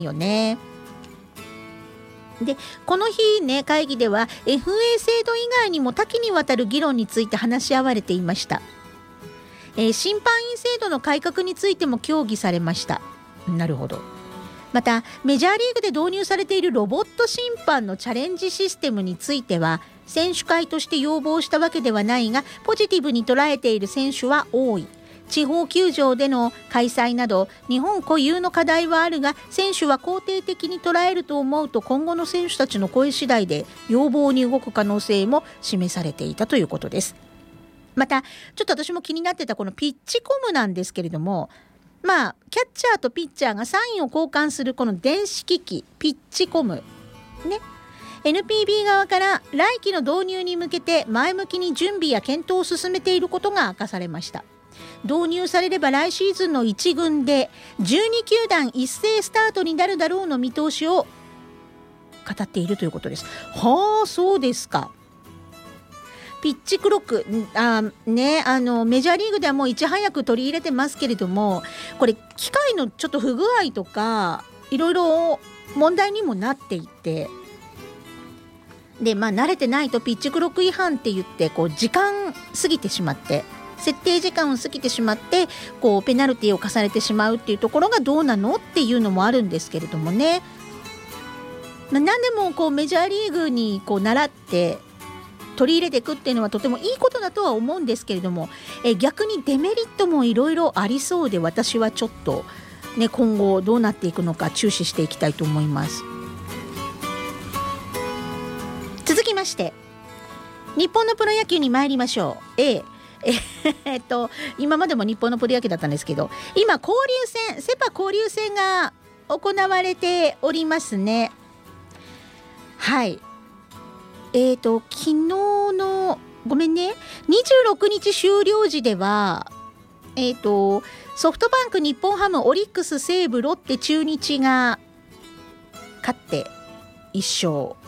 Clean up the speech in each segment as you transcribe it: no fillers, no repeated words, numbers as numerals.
よね。でこの日ね、会議では FA 制度以外にも多岐にわたる議論について話し合われていました。審判員制度の改革についても協議されました。なるほど。またメジャーリーグで導入されているロボット審判のチャレンジシステムについては、選手会として要望したわけではないがポジティブに捉えている選手は多い。地方球場での開催など日本固有の課題はあるが、選手は肯定的に捉えると思うと、今後の選手たちの声次第で要望に動く可能性も示されていたということです。またちょっと私も気になってたこのピッチコムなんですけれども、キャッチャーとピッチャーがサインを交換するこの電子機器ピッチコムね、NPB 側から来季の導入に向けて前向きに準備や検討を進めていることが明かされました。導入されれば来シーズンの1軍で12球団一斉スタートになるだろうの見通しを語っているということです。はあ、そうですか。ピッチクロックメジャーリーグではもういち早く取り入れてますけれども、これ機械のちょっと不具合とかいろいろ問題にもなっていて、で慣れてないとピッチクロック違反って言って時間過ぎてしまって、設定時間を過ぎてしまってペナルティを課されてしまうっていうところがどうなのっていうのもあるんですけれどもね。何でもメジャーリーグに習って取り入れていくっていうのはとてもいいことだとは思うんですけれども、逆にデメリットもいろいろありそうで、私はちょっと、今後どうなっていくのか注視していきたいと思います。続きまして日本のプロ野球に参りましょう。今までも日本のプロ野球だったんですけど、今交流戦セ・パ交流戦が行われておりますね。はい、昨日のごめんね26日終了時ではソフトバンク、日本ハム、オリックス、西武、ロッテ、中日が勝って1勝、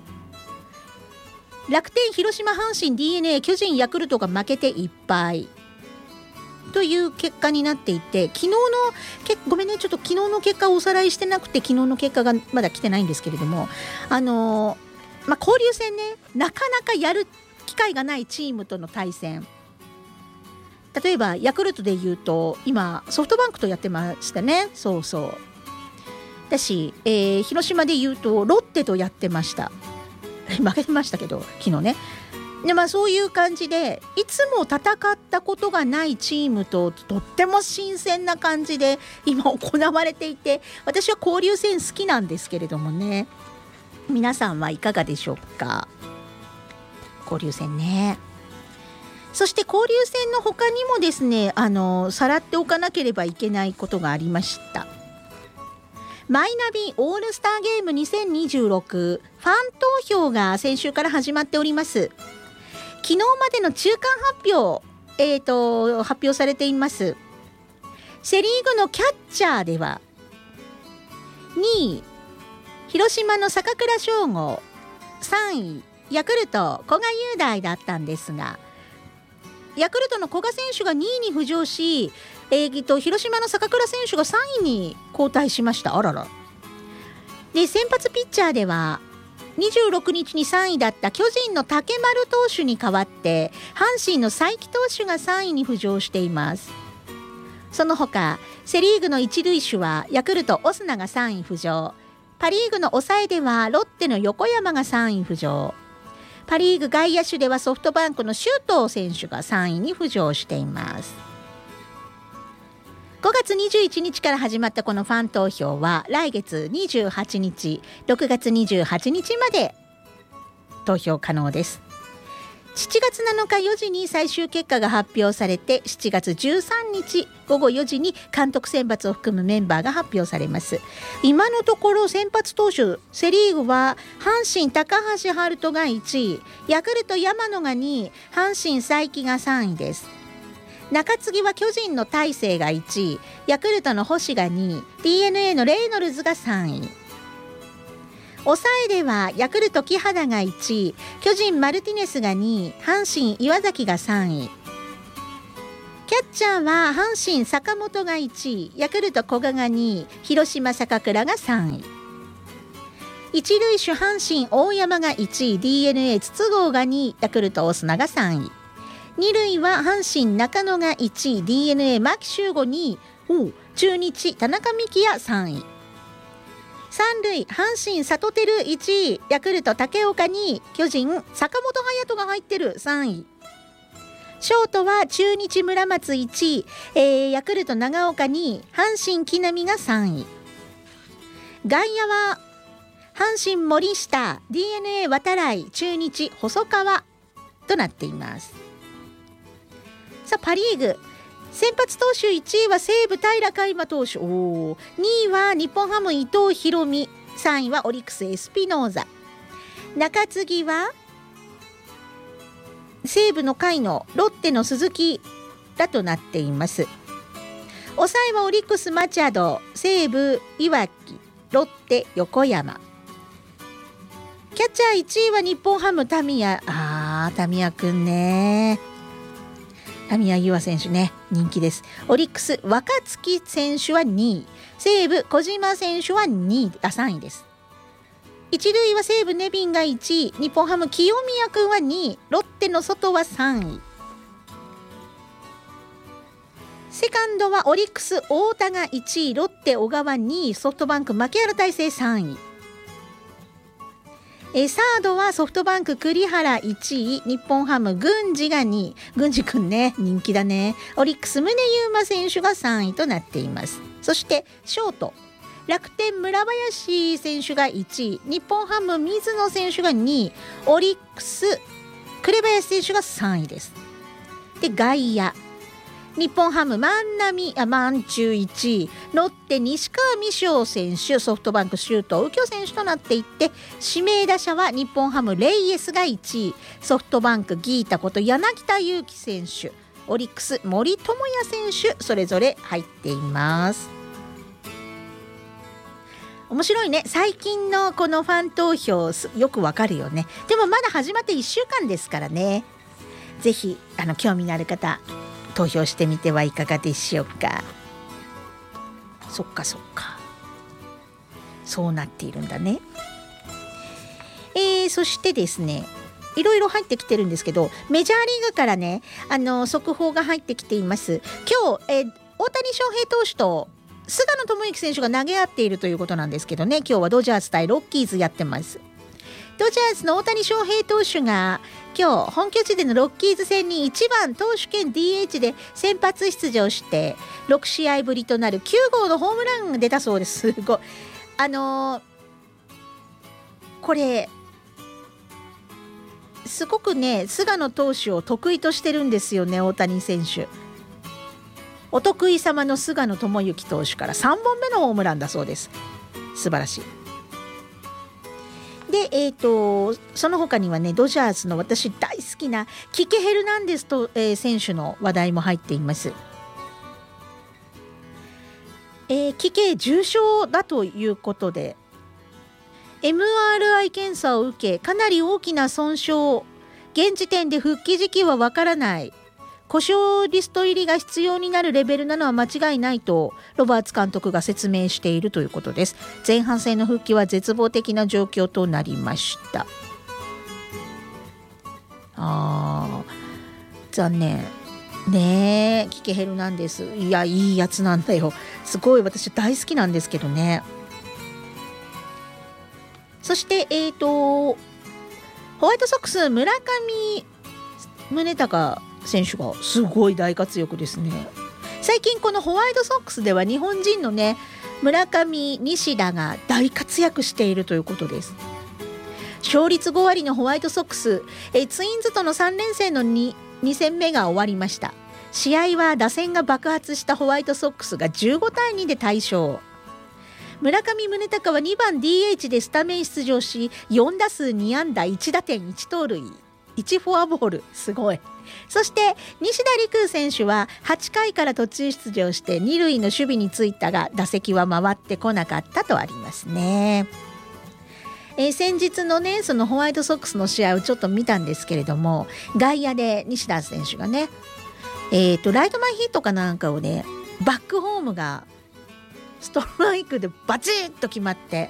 楽天、広島、阪神、DNA、巨人、ヤクルトが負けて1敗という結果になっていて、昨日のごめんね、ちょっと昨日の結果をおさらいしてなくて、昨日の結果がまだ来てないんですけれども、交流戦ね、なかなかやる機会がないチームとの対戦、例えばヤクルトでいうと今ソフトバンクとやってましたね。そうそうだし、広島でいうとロッテとやってました負けてましたけど昨日ね。でそういう感じでいつも戦ったことがないチームととっても新鮮な感じで今行われていて、私は交流戦好きなんですけれどもね、皆さんはいかがでしょうか。交流戦ね。そして交流戦の他にもですね、さらっておかなければいけないことがありました。マイナビオールスターゲーム2026ファン投票が先週から始まっております。昨日までの中間発表、発表されています。セリーグのキャッチャーでは2位広島の坂倉将吾、3位ヤクルト古賀雄大だったんですが、ヤクルトの古賀選手が2位に浮上し、広島の坂倉選手が3位に後退しました。あらら。で先発ピッチャーでは26日に3位だった巨人の竹丸投手に代わって阪神の才木投手が3位に浮上しています。その他セリーグの一塁手はヤクルトオスナが3位浮上、パリーグの抑えではロッテの横山が3位浮上、パリーグ外野手ではソフトバンクの周東選手が3位に浮上しています。5月21日から始まったこのファン投票は来月28日6月28日まで投票可能です。7月7日4時に最終結果が発表されて、7月13日午後4時に監督選抜を含むメンバーが発表されます。今のところ先発投手セリーグは阪神高橋遥人が1位、ヤクルト山野が2位、阪神才木が3位です。中継ぎは巨人の大勢が1位、ヤクルトの星が2位、 DNA のレイノルズが3位。抑えではヤクルト木原が1位、巨人マルティネスが2位、阪神岩崎が3位。 キャッチャーは阪神坂本が1位、ヤクルト古賀が2位、広島坂倉が3位。一塁手阪神大山が1位、 DNA 筒香が2位、ヤクルトオスナが3位。二塁は阪神中野が1位、 DNA 牧秀悟2位、中日田中幹也3位。三塁阪神里照1位、ヤクルト武岡2位、巨人坂本勇人が入ってる3位。ショートは中日村松1位、ヤクルト長岡2位、阪神木浪が3位。外野は阪神森下、 DNA 渡来、中日細川となっています。さあパリーグ、先発投手1位は西武平海馬投手、2位は日本ハム伊藤大海、3位はオリックスエスピノーザ。中継ぎは西武の甲斐のロッテの鈴木らとなっています。抑えはオリックスマチャド、西武いわき、ロッテ横山。キャッチャー1位は日本ハムタミヤ、タミヤくんね、タミヤ優愛選手ね、人気です。オリックス若月選手は2位、西武小島選手は3位です。一塁は西武ネビンが1位、日本ハム清宮くんは2位、ロッテの外は3位。セカンドはオリックス太田が1位、ロッテ小川2位、ソフトバンク牧原大成3位。サードはソフトバンク栗原1位、日本ハム郡司が2位、郡司くんね、人気だね。オリックス宗佑馬選手が3位となっています。そしてショート、楽天村林選手が1位、日本ハム水野選手が2位、オリックス紅林選手が3位です。で外野、日本ハム万中1位、ロッテ西川美翔選手、ソフトバンク周東右京選手となっていって、指名打者は日本ハムレイエスが1位、ソフトバンクギータこと柳田悠岐選手、オリックス森友哉選手、それぞれ入っています。面白いね、最近のこのファン投票よくわかるよね。でもまだ始まって1週間ですからね、ぜひ興味のある方投票してみてはいかがでしょうか。そっかそうなっているんだね。そしてですね、いろいろ入ってきてるんですけど、メジャーリーグからね速報が入ってきています。今日、大谷翔平投手と菅野智之選手が投げ合っているということなんですけどね、今日はドジャース対ロッキーズやってます。ドジャースの大谷翔平投手が今日本拠地でのロッキーズ戦に1番投手兼 DH で先発出場して6試合ぶりとなる9号のホームランが出たそうです。すごいこれすごくね、菅野投手を得意としてるんですよね、大谷選手。お得意様の菅野智之投手から3本目のホームランだそうです。素晴らしい。で、その他にはね、ドジャースの私大好きなキケ・ヘルナンデスと、選手の話題も入っています。キケ重傷だということで MRI 検査を受け、かなり大きな損傷、現時点で復帰時期はわからない、故障リスト入りが必要になるレベルなのは間違いないとロバーツ監督が説明しているということです。前半戦の復帰は絶望的な状況となりました。残念ねえ、キケ・ヘルナンデス、いやいいやつなんだよ、すごい私大好きなんですけどね。そしてホワイトソックス村上宗隆選手がすごい大活躍ですね。最近このホワイトソックスでは日本人のね、村上西田が大活躍しているということです。勝率5割のホワイトソックス、ツインズとの3連戦の 2戦目が終わりました。試合は打線が爆発したホワイトソックスが15対2で大勝。村上宗隆は2番 DH でスタメン出場し、4打数2安打1打点1盗塁1フォアボール、すごい。そして西田陸空選手は8回から途中出場して2塁の守備についたが打席は回ってこなかったとありますね。先日のね、そのホワイトソックスの試合をちょっと見たんですけれども、外野で西田選手がね、 ライトマンヒットかなんかをねバックホームがストライクでバチッと決まって